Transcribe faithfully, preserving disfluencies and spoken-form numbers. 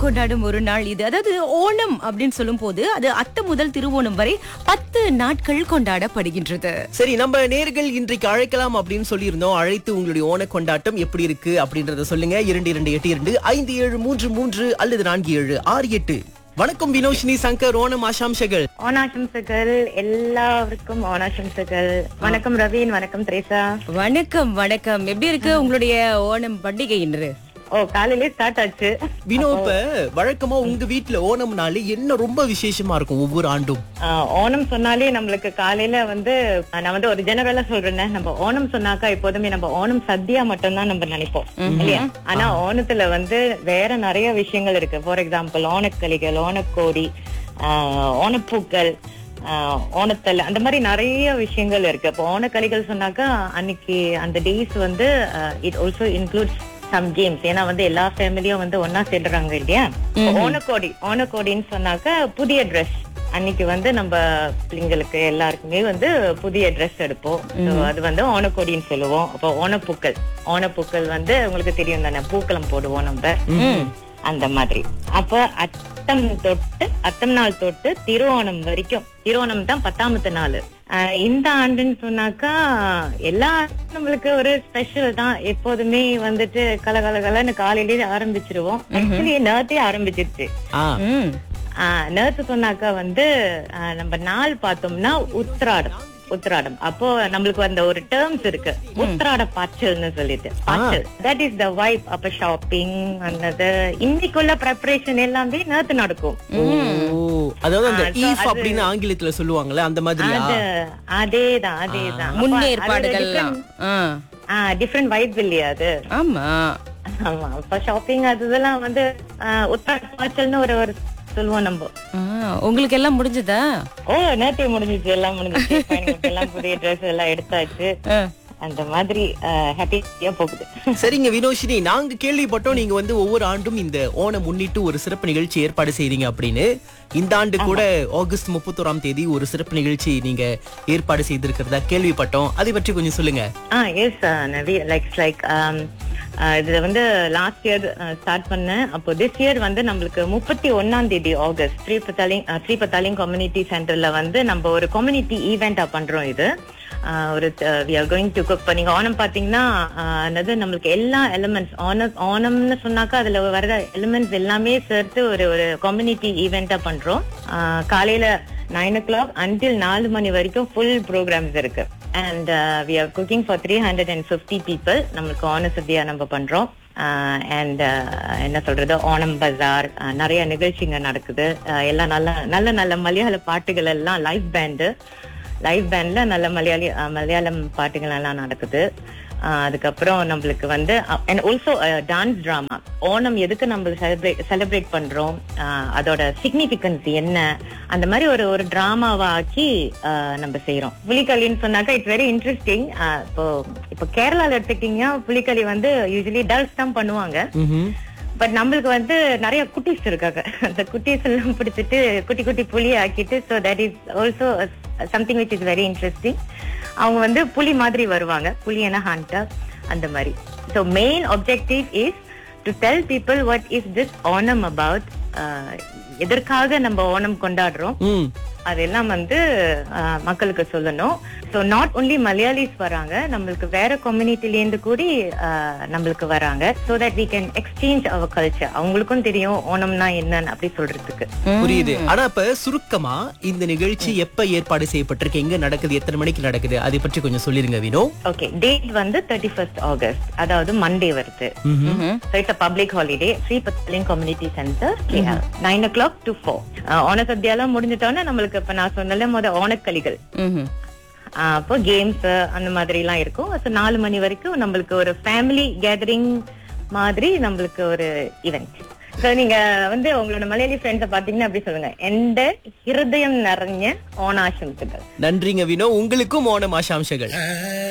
கொண்டாடும் ஒரு நாள் இது. அதாவது ஓணம் அப்படின்னு சொல்லும் போது அது அத்த முதல் திருவோணம் வரை பத்து நாட்கள் கொண்டாடப்படுகின்றது. சரி, நம்ம நேர்கள் இன்றைக்கு அழைக்கலாம் அப்படின்னு சொல்லியிருந்தோம். அழைத்து உங்களுடைய ஓண கொண்டாட்டம் எப்படி இருக்கு அப்படின்றத சொல்லுங்க. இரண்டு இரண்டு எட்டு இரண்டு ஐந்து ஏழு மூன்று மூன்று அல்லது நான்கு ஏழு ஆறு எட்டு. வணக்கம் வினோஷினி சங்கர், ஓணம் ஆசாம்சகள். ஓணாசம்சகள் எல்லாருக்கும் ஓணாசம்சகள். வணக்கம் ரவீன், வணக்கம் திரேசா. வணக்கம் வணக்கம். எப்படி இருக்கு உங்களுடைய ஓணம் பண்டிகை இன்று? ஓ, காலையிலே ஸ்டார்ட் ஆச்சு. வினோ, இப்ப வழக்கமா உங்க வீட்டுல ஓணம்னாலே என்ன ரொம்ப விசேஷமா இருக்கும் ஒவ்வொரு ஆண்டும்? ஆஹ், ஓணம் சொன்னாலே நம்மளுக்கு காலையில வந்து நான் வந்து ஒரு ஜெனரலா சொல்றேன். நம்ம ஓணம் சொன்னாக்கா எப்போதுமே நம்ம ஓணம் சத்யா மட்டும்தான் நம்ம நினைப்போம் இல்லையா? ஆனா ஓணத்துல வந்து வேற நிறைய விஷயங்கள் இருக்கு. ஃபார் எக்ஸாம்பிள் ஓணக்களிகள், ஓணக்கோடி, ஆஹ் ஓணப்பூக்கள், ஆஹ் ஓணத்தல், அந்த மாதிரி நிறைய விஷயங்கள் இருக்கு. இப்போ ஓணக்களிகள் சொன்னாக்கா அன்னைக்கு அந்த டேஸ் வந்து it also includes some games. ஏன்னா வந்து எல்லா ஃபேமிலியும் வந்து ஒன்னா சேர்றாங்க இல்லையா? ஓணக்கோடி, ஓணக்கோடின்னு சொன்னாக்கா புதிய ட்ரெஸ். அன்னைக்கு வந்து நம்ம பிள்ளைங்களுக்கு எல்லாருக்குமே வந்து புதிய ட்ரெஸ் எடுப்போம். அது வந்து ஓணக்கோடின்னு சொல்லுவோம். அப்போ ஓணப்பூக்கள், ஓணப்பூக்கள் வந்து உங்களுக்கு தெரியும் தானே, பூக்களம் போடுவோம் நம்ம அந்த மாதிரி. அப்ப அத்தம் தொட்டு அத்தம் நாள் தொட்டு திருவோணம் வரைக்கும், திருவோணம் தான் பத்தாமத்து நாள். இந்த ஆண்டுன்னு சொன்னாக்கா எல்லா நம்மளுக்கு ஒரு ஸ்பெஷல் தான். எப்போதுமே வந்துட்டு கலகலகலன்னு காலையிலேயே ஆரம்பிச்சிருவோம். ஆக்சுவலி நேர்த்தே ஆரம்பிச்சிருச்சு. ஆஹ் நேர்த்து சொன்னாக்கா வந்து நம்ம நாள் பார்த்தோம்னா உத்திராடம். உத்திராடம் அப்போ நம்மளுக்கு அந்த ஒரு டேர்ம்ஸ் இருக்கு, உத்திராட பாய்ச்சல்னு சொல்லிட்டு. பாய்ச்சல், தட் இஸ் த வைப். அப்ப ஷாப்பிங் அந்த இன்னைக்குள்ள ப்ரிப்பரேஷன் எல்லாமே நேத்து நடக்கும். அதாவது அந்த ஈஃப் அப்படின்னு ஆங்கிலத்துல சொல்லுவாங்கல்ல, அந்த மாதிரி. அதேதான் அதேதான் முன்னேற்பாடுகள், டிஃபரெண்ட் வைப் இல்லையா அது? ஆமா ஆமா. அப்ப ஷாப்பிங் அது இதெல்லாம் வந்து உத்திராட பாய்ச்சல்னு ஒரு ஒரு சொல்லுவோம் நம்ம. உங்களுக்கு எல்லாம் முடிஞ்சதா? ஓ, நேத்தே முடிஞ்சிச்சு, எல்லாம் முடிஞ்சிச்சு. எல்லாம் புதிய ட்ரெஸ் எல்லாம் எடுத்தாச்சு. அந்த மாதிரி ஹாப்பியா போகுது. சரிங்க வினோஷினி, நாங்க கேள்விப்பட்டோம் நீங்க வந்து ஒவ்வொரு ஆண்டும் இந்த ஓணம் முன்னிட்டு ஒரு சிறப்பு நிகழ்ச்சி ஏற்பாடு செய்றீங்க அப்படின்னு. இந்த ஆண்டு கூட ஆகஸ்ட் முப்பத்தோராம் தேதி ஒரு சிறப்பு நிகழ்ச்சி நீங்க ஏற்பாடு செய்திருக்கிறதா கேள்விப்பட்டோம். அதை பற்றி கொஞ்சம் சொல்லுங்க. ஆ எஸ் நவி, லைக் லைக் இதுல வந்து லாஸ்ட் இயர் ஸ்டார்ட் பண்ணேன். அப்போ திஸ் இயர் வந்து நம்மளுக்கு முப்பத்தி ஒன்னாம் தேதி ஆகஸ்ட் ஸ்ரீ பத்தாலிங் ஸ்ரீ பத்தாலிங் கம்யூனிட்டி சென்டர்ல வந்து நம்ம ஒரு கம்யூனிட்டி ஈவெண்டா பண்றோம். இது ஒரு we are going to cook. நீங்க ஓணம் பாத்தீங்கன்னா அதாவது நம்மளுக்கு எல்லா எலிமெண்ட்ஸ், ஓணம் ஓணம்னு சொன்னாக்கா அதுல வர எலிமெண்ட்ஸ் எல்லாமே சேர்த்து ஒரு ஒரு கம்யூனிட்டி ஈவெண்டா பண்றோம். காலையில நைன் ஓ கிளாக் அன்டில் நாலு மணி வரைக்கும் ஃபுல் ப்ரோக்ராம்ஸ் இருக்கு. And we are cooking for three hundred and fifty people. நம்மளுக்கு ஓண சத்யா நம்ம பண்றோம். அண்ட் என்ன சொல்றது, ஓணம் பஜார், நிறைய நிகழ்ச்சிங்க நடக்குது. எல்லாம் நல்ல நல்ல நல்ல மலையாள பாட்டுகள் எல்லாம், லைவ் பேண்டு லைவ் பேண்ட்ல நல்ல மலையாளி மலையாளம் பாட்டுகள் எல்லாம் நடக்குது. அதுக்கப்புறம் நம்மளுக்கு வந்து and also dance drama. Onam எதுக்கு நம்ம செலிப்ரேட் செலிப்ரேட் பண்றோம், அதோட சிக்னிபிகன்ஸ் என்ன, அந்த மாதிரி ஒரு ஒரு டிராமாவா ஆக்கி நம்ம செய்யறோம். புலிகளின்னு சொன்னாக்கா இட்ஸ் வெரி இன்ட்ரெஸ்டிங். இப்போ இப்போ கேரளால எடுத்துக்கிட்டீங்கன்னா புலிகளி வந்து யூஸ்வலி டல்ஸ் தான் பண்ணுவாங்க. பட் நம்மளுக்கு வந்து நிறைய குட்டீஸ் இருக்காங்க. அந்த குட்டீஸ் எல்லாம் பிடிச்சிட்டு குட்டி குட்டி புலி ஆக்கிட்டு, so that is also something which is very interesting. அவங்க வந்து புலி மாதிரி வருவாங்க, புலி என்ன ஹண்டர் அந்த மாதிரி. So main objective is to tell people what is this Onam about, எதற்காக நம்ம ஓணம் கொண்டாடுறோம் அதெல்லாம் வந்து மக்களுக்கு சொல்லணும். ஸோ நாட் ஒன்லி மலையாளிஸ் வராங்க, நம்மளுக்கு வேற கம்யூனிட்டில இருந்து கூடி நம்மளுக்கு வராங்க. So that we can exchange our culture. அவங்களுக்கும் தெரியும் ஓணம்னா என்னன்னு அப்படி சொல்றதுக்கு. புரியுது. ஆனா இப்ப சுருக்கமா இந்த நிகழ்ச்சி எப்ப ஏற்பாடு செய்யப்பட்டிருக்கு, எங்க நடக்குது, எத்தனை மணிக்கு நடக்குது, அதை பற்றி கொஞ்சம் சொல்லிருங்க வினோ. ஓகே, டேட் வந்து தேர்ட்டி ஃபர்ஸ்ட் ஆகஸ்ட், அதாவது மண்டே வருது. So it's public holiday. Sri Petaling community centre, nine O clock to four. ஓண சத்யாலாம் முடிஞ்சிட்டோன்னா நம்மளுக்கு இப்ப நான் சொன்னல முத ஓணக்களிகள், அப்போ கேம்ஸ் அந்த மாதிரி எல்லாம் இருக்கும். நாலு மணி வரைக்கும் நம்மளுக்கு ஒரு ஃபேமிலி கேதரிங் மாதிரி நம்மளுக்கு ஒரு ஈவென்ட். சோ நீங்க வந்து உங்களோட மலையாளி ஃப்ரெண்ட்ஸ பாத்தீங்கன்னா அப்படி சொல்லுங்க, எந்த ஹிருதயம் நிறைஞ்ச ஓணாசம்சங்கள். நன்றிங்க வினோ, உங்களுக்கும் ஓணம் ஆசாம்சங்கள்.